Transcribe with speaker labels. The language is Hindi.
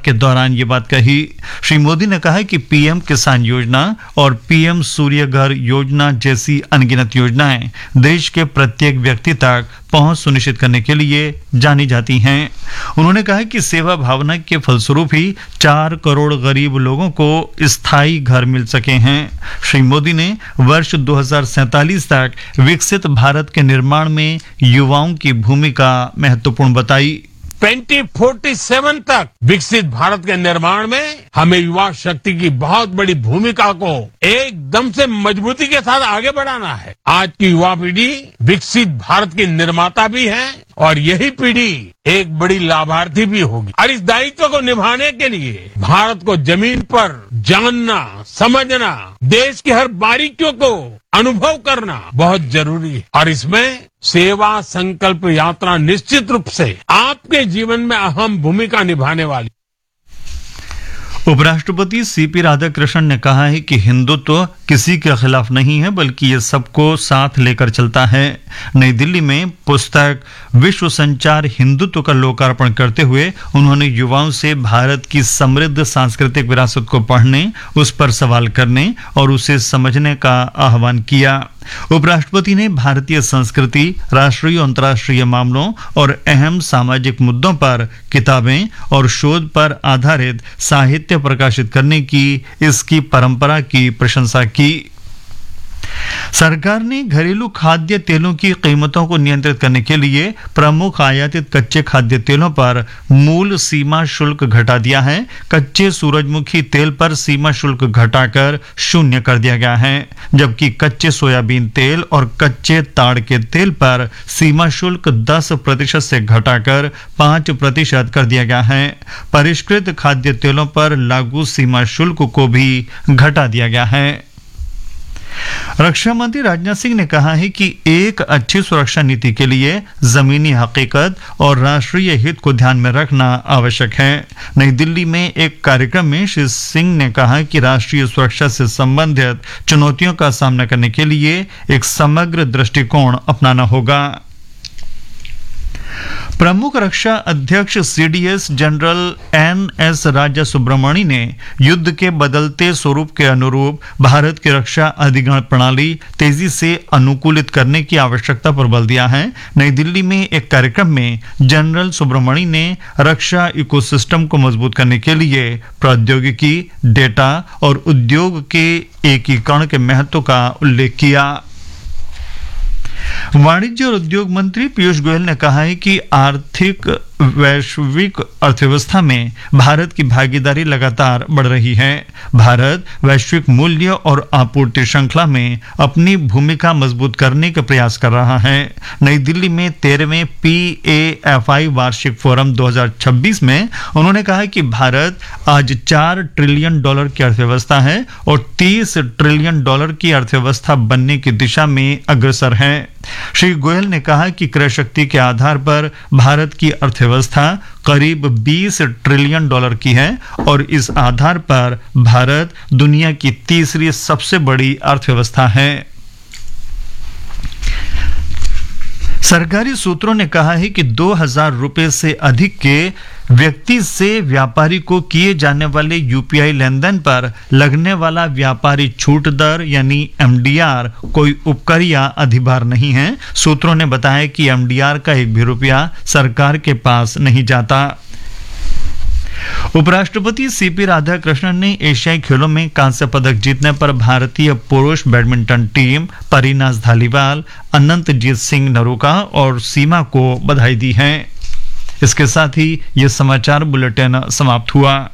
Speaker 1: के दौरान ये बात कही। श्री मोदी ने कहा कि पीएम किसान योजना और पीएम सूर्य घर योजना जैसी अनगिनत योजनाएं देश के प्रत्येक व्यक्ति तक पहुंच सुनिश्चित करने के लिए जानी जाती हैं। उन्होंने कहा कि सेवा भावना के फलस्वरूप ही 4 करोड़ गरीब लोगों को स्थायी घर मिल सके हैं। श्री मोदी ने वर्ष 2047 तक विकसित भारत के निर्माण में युवाओं की भूमिका महत्वपूर्ण बताई।
Speaker 2: 2047 तक विकसित भारत के निर्माण में हमें युवा शक्ति की बहुत बड़ी भूमिका को एकदम से मजबूती के साथ आगे बढ़ाना है। आज की युवा पीढ़ी विकसित भारत की निर्माता भी है और यही पीढ़ी एक बड़ी लाभार्थी भी होगी। और इस दायित्व को निभाने के लिए भारत को जमीन पर जानना, समझना, देश की हर बारीकियों को अनुभव करना बहुत जरूरी है। और इसमें सेवा संकल्प यात्रा निश्चित रूप से आपके जीवन में अहम भूमिका निभाने वाली।
Speaker 1: उपराष्ट्रपति सीपी राधाकृष्णन ने कहा है कि हिंदुत्व किसी के खिलाफ नहीं है, बल्कि ये सबको साथ लेकर चलता है। नई दिल्ली में पुस्तक विश्व संचार हिंदुत्व का लोकार्पण करते हुए उन्होंने युवाओं से भारत की समृद्ध सांस्कृतिक विरासत को पढ़ने, उस पर सवाल करने और उसे समझने का आह्वान किया। उपराष्ट्रपति ने भारतीय संस्कृति, राष्ट्रीय और अंतर्राष्ट्रीय मामलों और अहम सामाजिक मुद्दों पर किताबें और शोध पर आधारित साहित्य प्रकाशित करने की इसकी परंपरा की प्रशंसा की। सरकार ने घरेलू खाद्य तेलों की कीमतों को नियंत्रित करने के लिए प्रमुख आयातित कच्चे खाद्य तेलों पर मूल सीमा शुल्क घटा दिया है। कच्चे सूरजमुखी तेल पर सीमा शुल्क घटाकर 0 कर दिया गया है, जबकि कच्चे सोयाबीन तेल और कच्चे ताड़ के तेल पर सीमा शुल्क 10% से घटाकर 5% कर दिया गया है। परिष्कृत खाद्य तेलों पर लागू सीमा शुल्क को भी घटा दिया गया है। रक्षा मंत्री राजनाथ सिंह ने कहा है कि एक अच्छी सुरक्षा नीति के लिए जमीनी हकीकत और राष्ट्रीय हित को ध्यान में रखना आवश्यक है। नई दिल्ली में एक कार्यक्रम में श्री सिंह ने कहा कि राष्ट्रीय सुरक्षा से संबंधित चुनौतियों का सामना करने के लिए एक समग्र दृष्टिकोण अपनाना होगा। प्रमुख रक्षा अध्यक्ष सीडीएस जनरल एनएस राजा सुब्रमणी ने युद्ध के बदलते स्वरूप के अनुरूप भारत की रक्षा अधिग्रहण प्रणाली तेजी से अनुकूलित करने की आवश्यकता पर बल दिया है। नई दिल्ली में एक कार्यक्रम में जनरल सुब्रमणी ने रक्षा इकोसिस्टम को मजबूत करने के लिए प्रौद्योगिकी, डेटा और उद्योग के एकीकरण के महत्व का उल्लेख किया। वाणिज्य और उद्योग मंत्री पीयूष गोयल ने कहा है कि वैश्विक अर्थव्यवस्था में भारत की भागीदारी लगातार बढ़ रही है। भारत वैश्विक मूल्य और आपूर्ति श्रृंखला में अपनी भूमिका मजबूत करने का प्रयास कर रहा है। नई दिल्ली में 13वें PAFI वार्षिक फोरम 2026 में उन्होंने कहा कि भारत आज $4 ट्रिलियन की अर्थव्यवस्था है और $30 ट्रिलियन की अर्थव्यवस्था बनने की दिशा में अग्रसर है। श्री गोयल ने कहा कि क्रय शक्ति के आधार पर भारत की अर्थव्यवस्था करीब $20 ट्रिलियन की है और इस आधार पर भारत दुनिया की तीसरी सबसे बड़ी अर्थव्यवस्था है। सरकारी सूत्रों ने कहा है कि 2,000 रुपए से अधिक के व्यक्ति से व्यापारी को किए जाने वाले यूपीआई लेनदेन पर लगने वाला व्यापारी छूट दर यानी MDR कोई उपकर या अधिभार नहीं है। सूत्रों ने बताया कि MDR का एक भी रुपया सरकार के पास नहीं जाता। उपराष्ट्रपति सीपी राधाकृष्णन ने एशियाई खेलों में कांस्य पदक जीतने पर भारतीय पुरुष बैडमिंटन टीम परिनाज धालीवाल, अनंतजीत सिंह नरूका और सीमा को बधाई दी है। इसके साथ ही यह समाचार बुलेटिन समाप्त हुआ।